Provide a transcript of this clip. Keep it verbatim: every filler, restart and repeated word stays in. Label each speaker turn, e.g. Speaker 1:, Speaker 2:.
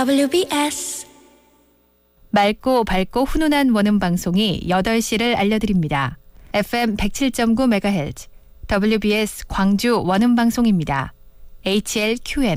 Speaker 1: 더블유비에스
Speaker 2: 맑고 밝고 훈훈한 원음 방송이 여덟 시를 알려드립니다. 에프엠 백칠 점 구 메가헤르츠 더블유비에스 광주 원음 방송입니다. 에이치엘큐엔